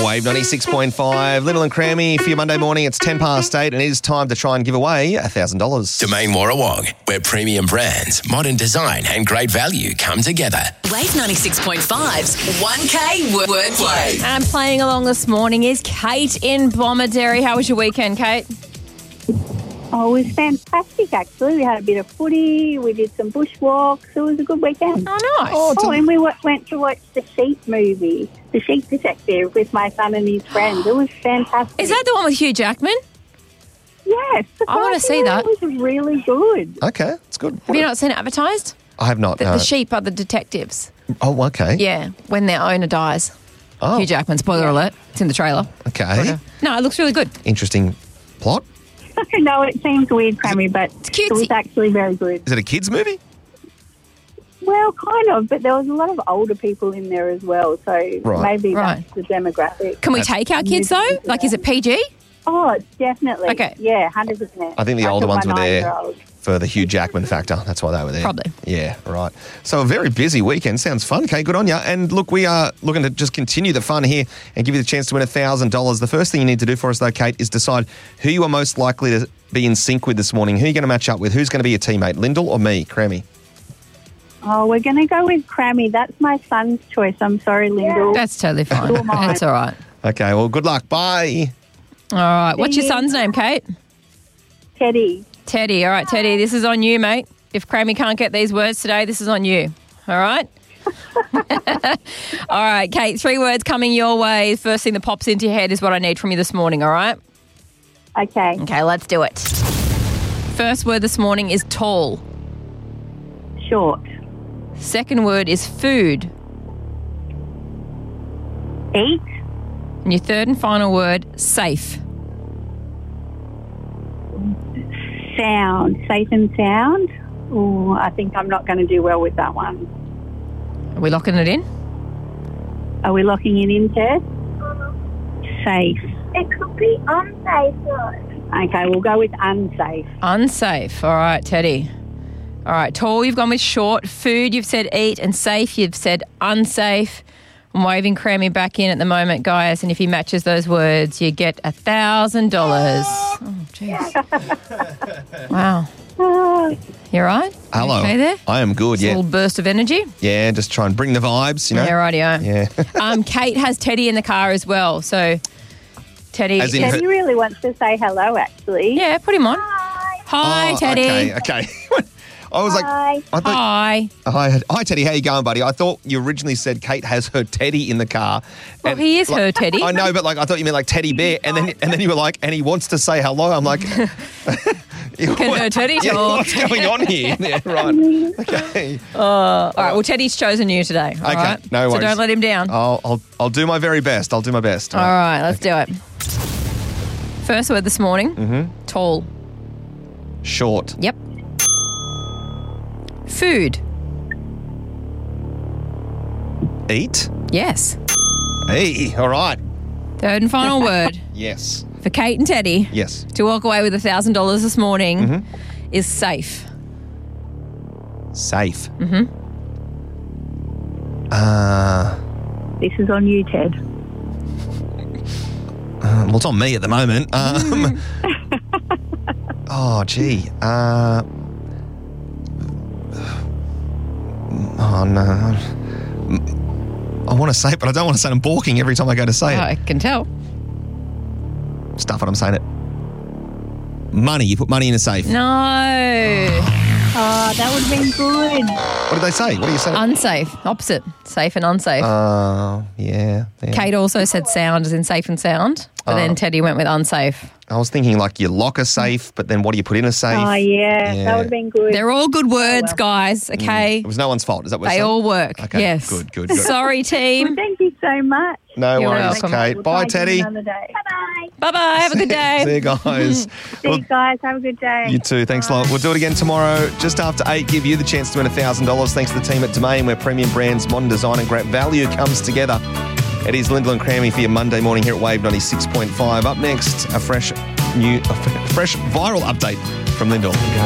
Wave 96.5. Little and Crammy for your Monday morning. It's 10 past 8 and it is time to try and give away $1,000. Domain Warrawong, where premium brands, modern design and great value come together. Wave 96.5's 1K Wordplay. And playing along this morning is Kate in Bomaderry. How was your weekend, Kate? Oh, it was fantastic, actually. We had a bit of footy. We did some bushwalks. It was a good weekend. Oh, nice. Oh, and we went to watch the Sheep movie, The Sheep Detective, with my son and his friends. It was fantastic. Is that the one with Hugh Jackman? Yes. I wanna see that. It was really good. Okay, it's good. Have you not seen it advertised? I have not. The sheep are the detectives. Oh, okay. Yeah, when their owner dies. Oh, Hugh Jackman, spoiler alert. It's in the trailer. okay. No, it looks really good. Interesting plot. No, it seems weird, Crammy, but cutesy. it was actually very good. Is it a kids' movie? Well, kind of, but there was a lot of older people in there as well, so maybe Right. that's the demographic. Can we take our kids, though? Like, is it PG? Oh, definitely. Okay. Yeah, 100%. I think the older took ones my were there 9-year-old. for the Hugh Jackman factor. That's why they were there. Probably. Yeah, right. So a very busy weekend. Sounds fun, Kate. Good on you. And look, we are looking to just continue the fun here and give you the chance to win $1,000. The first thing you need to do for us, though, Kate, is decide who you are most likely to be in sync with this morning. Who are you going to match up with? Who's going to be your teammate, Lyndall or me, Crammy? Oh, we're going to go with Crammy. That's my son's choice. I'm sorry, Lyndall. That's totally fine. You're mine. That's all right. Okay, well, good luck. Bye. All right. What's your son's name, Kate? Teddy. Teddy. All right, Teddy, this is on you, mate. If Crammy can't get these words today, this is on you. All right? All right, Kate, 3 words coming your way. First thing that pops into your head is what I need from you this morning, all right? Okay. Okay, let's do it. First word this morning is tall. Short. Second word is food. Eat. And your third and final word, safe. Sound. Safe and sound. Oh, I think I'm not going to do well with that one. Are we locking it in? Are we locking it in, Ted? Safe. It could be unsafe. Okay, we'll go with unsafe. Unsafe. All right, Teddy. All right, tall, you've gone with short. Food, you've said eat. And safe, you've said unsafe. I'm waving Crammy back in at the moment, guys. And if he matches those words, you get $1,000. Oh, jeez. Wow. You all right? Hello. You okay there? I am good, A yeah. little burst of energy. Yeah, just try and bring the vibes, you know. Yeah, rightio. Yeah. Kate has Teddy in the car as well. So, Teddy. As in Teddy really wants to say hello, actually. Yeah, put him on. Hi, Oh, Teddy. Okay. I was like, Hi. I thought, Hi. hi, Teddy. How you going, buddy? I thought you originally said Kate has her Teddy in the car. Well, And, he is like, her Teddy. I know, but like I thought you meant like Teddy Bear, and then you were like, and he wants to say hello. I'm like, Can her Teddy yeah, talk? what's going on here? Yeah, right. Okay. All right, well, Teddy's chosen you today. All Okay, right? no So worries. don't let him down. I'll do my very best. I'll do my best. All right, let's do it. First word this morning, tall. Short. Yep. Food. Eat. Yes. Hey. All right. Third and final word Yes. for Kate and Teddy Yes. to walk away with $1,000 this morning is safe. Safe. This is on you, Ted. Well, it's on me at the moment. Oh, gee. Oh, no. I want to say it, but I don't want to say it. I'm balking every time I go to say I it. can tell. Stuff it, I'm saying it. Money. You put money in a safe. No. Oh, that would have been good. What did they say? What do you say? Unsafe. Opposite. Safe and unsafe. Yeah. Kate also said sound as in safe and sound, but then Teddy went with unsafe. I was thinking like you lock a safe, but then what do you put in a safe? Oh, yeah. That would have been good. They're all good words, guys, okay? It was no one's fault. Is that what They you're saying? all work. Okay, Yes. good. Sorry, team. Thank you so much. No You're worries, welcome. Kate. We'll Bye, try Teddy. again another day. Bye. Bye-bye. Have a good day. See you guys. See you guys. Have a good day. You too. Thanks a lot. We'll do it again tomorrow, just after 8. Give you the chance to win $1,000. Thanks to the team at Domain, where premium brands, modern design and great value comes together. It is Lyndall and Crammy for your Monday morning here at Wave 96.5. Up next, a fresh viral update from Lyndall.